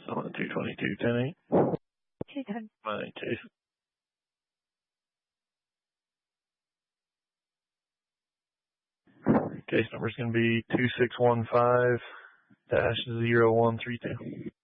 on 222-10-8. 210. My name Chase. Case number is going to be 2615-0132.